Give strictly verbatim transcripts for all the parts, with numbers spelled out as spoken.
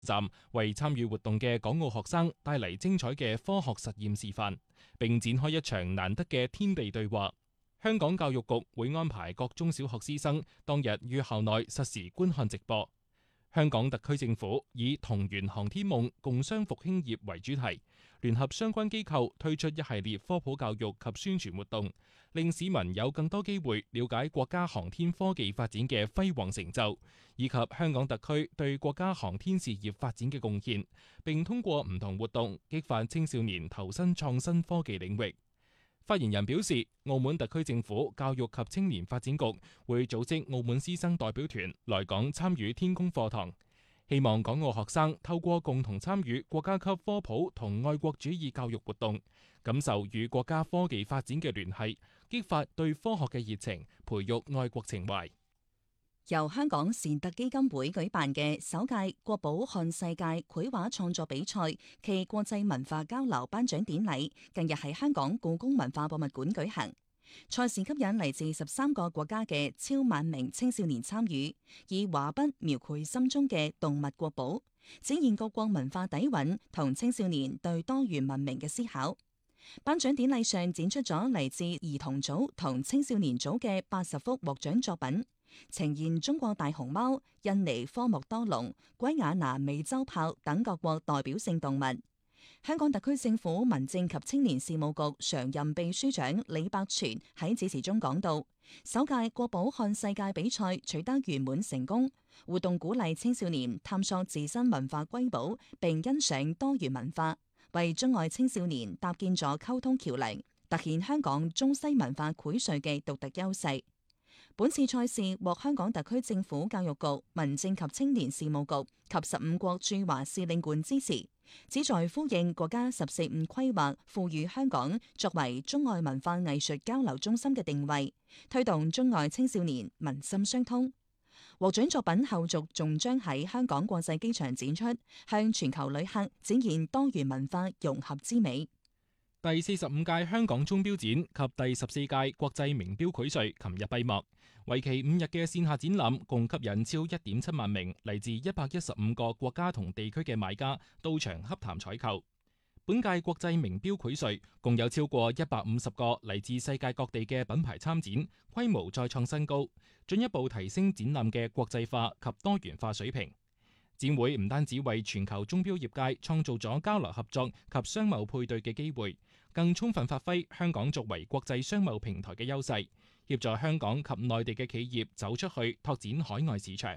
站為參與活動嘅港澳學生帶嚟精彩嘅科學實驗示範，並展開一場難得嘅天地對話。香港教育局會安排各中小學師生當日於校內實時觀看直播。香港特區政府以同圓航天夢，共商復興業為主題，聯合相關機構推出一系列科普教育及宣傳活動，令市民有更多機會了解國家航天科技發展嘅輝煌成就，以及香港特區對國家航天事業發展嘅貢獻，並通過唔同活動激發青少年投身創新科技領域。發言人表示，澳門特區政府教育及青年發展局會組織澳門師生代表團來港參與天宮課堂，希望港澳學生透過共同參與國家級科普同愛國主義教育活動，感受與國家科技發展嘅聯繫，激發對科學嘅熱情，培育愛國情懷。 由香港善特基金會舉辦嘅首屆國寶看世界繪畫創作比賽暨國際文化交流頒獎典禮，近日喺香港故宮文化博物館舉行。賽事吸引嚟自十三個國家嘅超萬名青少年參與，以畫筆描繪心中嘅動物國寶，展現各國文化底蘊同青少年對多元文明嘅思考。頒獎典禮上展出咗嚟自兒童組同青少年組嘅八十幅獲獎作品，呈現中國大熊貓、印尼科莫多龍、圭亞那美洲豹等各國代表性動物。香港特區政府民政及青年事務局常任秘書長李百全喺致辭中講到，首屆國寶看世界比賽取得圓滿成功，活動鼓勵青少年探索自身文化瑰寶，並欣賞多元文化，為中外青少年搭建咗溝通橋樑，凸顯香港中西文化薈萃嘅獨特優勢。本次賽事獲香港特區政府教育局、民政及青年事務局及十五國駐華使領館支持，旨在呼應國家十四五規劃賦予香港作為中外文化藝術交流中心嘅定位，推動中外青少年民心相通。獲獎作品後續仲將喺香港國際機場展出，向全球旅客展現多元文化融合之美。 第四十五屆香港鐘錶展及第十四屆國際名錶薈萃琴日閉幕，為期五日嘅線下展覽共吸引超一點七萬名嚟自一百一十五個國家同地區嘅買家到場洽談採購。本屆國際名錶薈萃共有超過一百五十個嚟自世界各地嘅品牌參展，規模再創新高，進一步提升展覽嘅國際化及多元化水平。展會唔單止為全球鐘錶業界創造咗交流合作及商貿配對嘅機會，更充分發揮香港作為國際商貿平台嘅優勢，協助香港及內地嘅企業走出去拓展海外市場。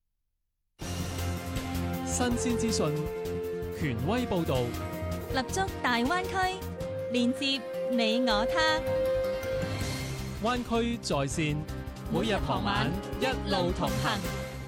新鮮資訊，權威報導， 立足大灣區，連接你我他。 灣區在線，每日傍晚一路同行。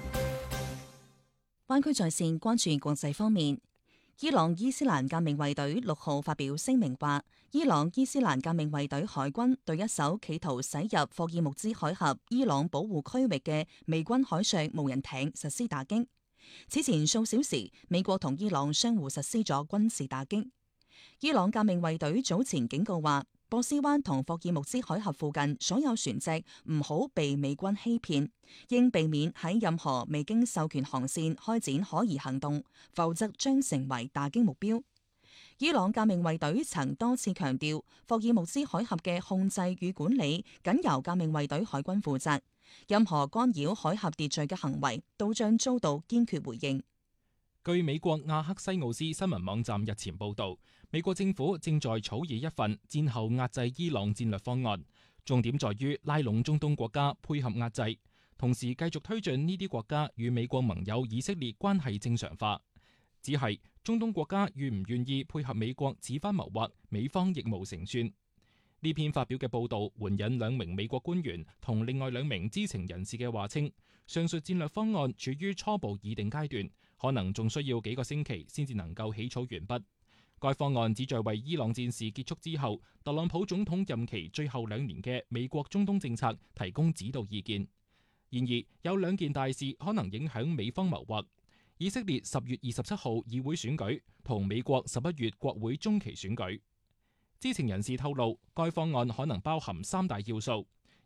灣區在線關注國際方面，伊朗伊斯蘭革命衛隊六號發表聲明話，伊朗伊斯蘭革命衛隊海軍對一艘企圖駛入霍爾木茲海峽伊朗保護區域嘅美軍海上無人艇實施打擊。此前數小時，美國同伊朗相互實施咗軍事打擊。伊朗革命衛隊早前警告話，波斯灣同霍爾木茲海峽附近所有船隻唔好被美軍欺騙，應避免喺任何未經授權航線開展可疑行動，否則將成為打擊目標。伊朗革命衛隊曾多次強調，霍爾木茲海峽嘅控制與管理僅由革命衛隊海軍負責，任何干擾海峽秩序嘅行為都將遭到堅決回應。 據美國亞克西奧斯新聞網站日前報道，美國政府正在草擬一份戰後壓制伊朗戰略方案，重點在於拉攏中東國家配合壓制，同時繼續推進呢啲國家與美國盟友以色列關係正常化。只係中東國家願唔願意配合美國此番謀劃，美方亦無成算。呢篇發表嘅報導援引兩名美國官員同另外兩名知情人士嘅話稱，上述戰略方案處於初步擬定階段，可能仲需要幾個星期先至能夠起草完畢。該方案旨在為伊朗戰事結束之後，特朗普總統任期最後兩年嘅美國中東政策提供指導意見。然而，有兩件大事可能影響美方謀劃：以色列十月二十七號議會選舉同美國十一月國會中期選舉。知情人士透露，該方案可能包含三大要素：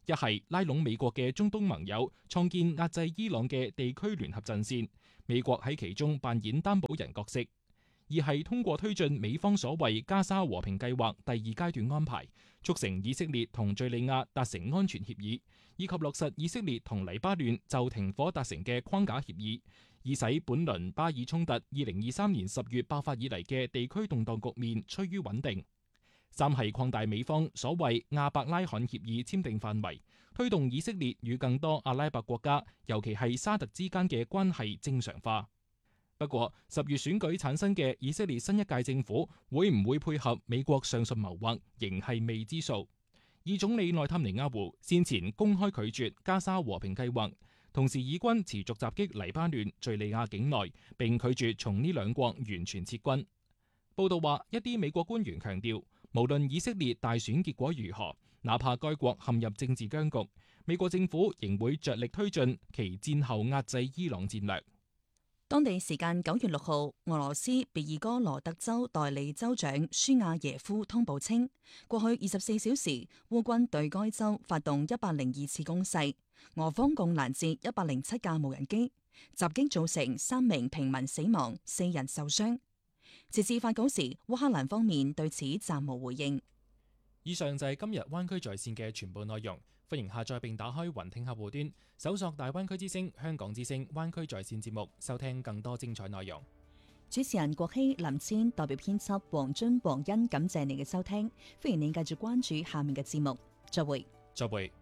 一係拉攏美國嘅中東盟友，創建壓制伊朗嘅地區聯合陣線，美國喺其中扮演擔保人角色；二係通過推進美方所謂加沙和平計劃第二階段安排，促成以色列同敘利亞達成安全協議，以及落實以色列同黎巴嫩就停火達成嘅框架協議，以使本輪巴以衝突二零二三年十月爆發以嚟嘅地區動盪局面趨於穩定。三係擴大美方所謂亞伯拉罕協議簽訂範圍，推動以色列與更多阿拉伯國家，尤其係沙特之間嘅關係正常化。不過，十月選舉產生嘅以色列新一屆政府會唔會配合美國上述謀劃，仍係未知數。以總理內塔尼亞胡先前公開拒絕加沙和平計劃，同時以軍持續襲擊黎巴嫩、敘利亞境內，並拒絕從呢兩國完全撤軍。報道話，一啲美國官員強調，無論以色列大選結果如何，哪怕該國陷入政治僵局，美國政府仍會着力推進其戰後壓制伊朗戰略。 當地時間九月六號，俄羅斯別爾哥羅德州代理州長舒亞耶夫通報稱，過去二十四小時，烏軍對該州發動一百零二次攻勢，俄方共攔截一百零七架無人機，襲擊造成三名平民死亡，四人受傷。截至發稿時，烏克蘭方面對此暫無回應。 以上就係今日灣區在線嘅全部內容。歡迎下載並打開雲聽客戶端，搜索大灣區之聲、香港之聲、灣區在線節目，收聽更多精彩內容。 主持人郭希、林千代表編輯黃津、黃欣，感謝你嘅收聽。歡迎你繼續關注下面嘅節目。再會。 再會。